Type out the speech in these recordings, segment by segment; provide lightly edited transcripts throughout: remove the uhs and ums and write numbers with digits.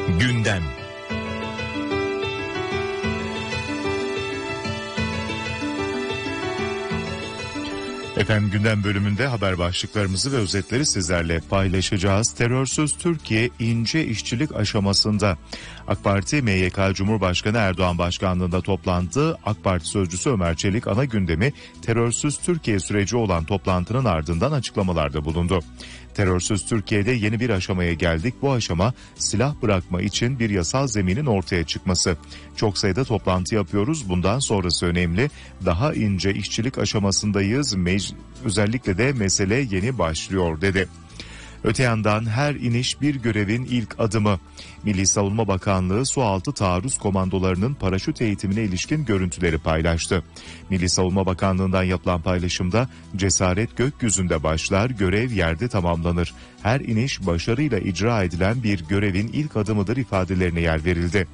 Gündem. Efendim gündem bölümünde haber başlıklarımızı ve özetleri sizlerle paylaşacağız. Terörsüz Türkiye ince işçilik aşamasında. AK Parti MYK Cumhurbaşkanı Erdoğan başkanlığında toplandı. AK Parti sözcüsü Ömer Çelik ana gündemi terörsüz Türkiye süreci olan toplantının ardından açıklamalarda bulundu. Terörsüz Türkiye'de yeni bir aşamaya geldik. Bu aşama silah bırakma için bir yasal zeminin ortaya çıkması. Çok sayıda toplantı yapıyoruz. Bundan sonrası önemli. Daha ince işçilik aşamasındayız. Özellikle de mesele yeni başlıyor dedi. Öte yandan her iniş bir görevin ilk adımı. Milli Savunma Bakanlığı sualtı taarruz komandolarının paraşüt eğitimine ilişkin görüntüleri paylaştı. Milli Savunma Bakanlığı'ndan yapılan paylaşımda cesaret gökyüzünde başlar, görev yerde tamamlanır. Her iniş başarıyla icra edilen bir görevin ilk adımıdır ifadelerine yer verildi.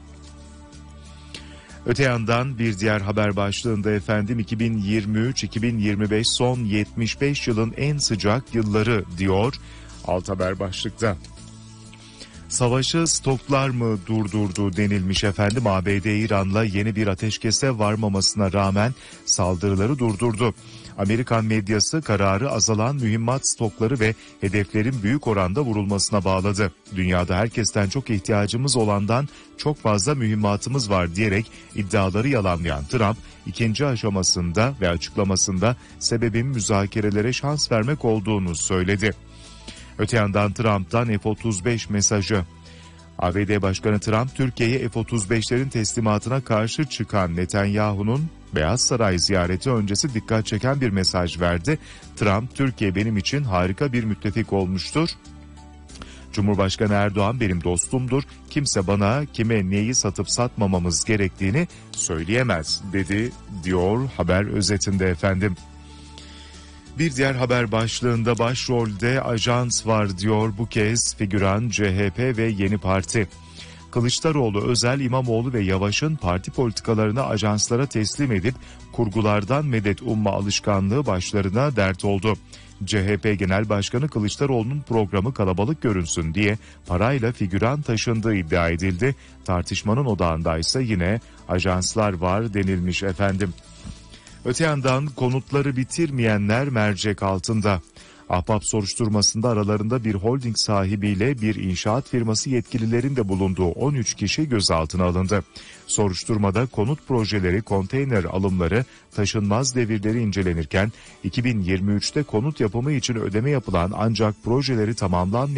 Öte yandan bir diğer haber başlığında 2023-2025 son 75 yılın en sıcak yılları diyor. Alt haber başlıkta. Savaşı stoklar mı durdurdu denilmiş efendim. ABD İran'la yeni bir ateşkese varmamasına rağmen saldırıları durdurdu. Amerikan medyası kararı azalan mühimmat stokları ve hedeflerin büyük oranda vurulmasına bağladı. Dünyada herkesten çok ihtiyacımız olandan çok fazla mühimmatımız var diyerek iddiaları yalanlayan Trump, ikinci aşamasında ve açıklamasında sebebin müzakerelere şans vermek olduğunu söyledi. Öte yandan Trump'tan F-35 mesajı. ABD Başkanı Trump, Türkiye'ye F-35'lerin teslimatına karşı çıkan Netanyahu'nun Beyaz Saray ziyareti öncesi dikkat çeken bir mesaj verdi. Trump, Türkiye benim için harika bir müttefik olmuştur. Cumhurbaşkanı Erdoğan benim dostumdur. Kimse bana kime neyi satıp satmamamız gerektiğini söyleyemez dedi diyor haber özetinde efendim. Bir diğer haber başlığında başrolde ajans var diyor bu kez figüran CHP ve Yeni Parti. Kılıçdaroğlu, Özel, İmamoğlu ve Yavaş'ın parti politikalarını ajanslara teslim edip kurgulardan medet umma alışkanlığı başlarına dert oldu. CHP Genel Başkanı Kılıçdaroğlu'nun programı kalabalık görünsün diye parayla figüran taşındığı iddia edildi. Tartışmanın odağındaysa yine ajanslar var denilmiş efendim. Öte yandan konutları bitirmeyenler mercek altında. Ahbap soruşturmasında aralarında bir holding sahibiyle bir inşaat firması yetkililerin de bulunduğu 13 kişi gözaltına alındı. Soruşturmada konut projeleri, konteyner alımları, taşınmaz devirleri incelenirken 2023'te konut yapımı için ödeme yapılan ancak projeleri tamamlanmayan